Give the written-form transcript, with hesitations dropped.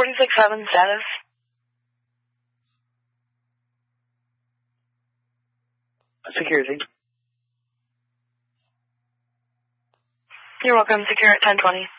46-7 status. Security. You're welcome. Secure at 1020.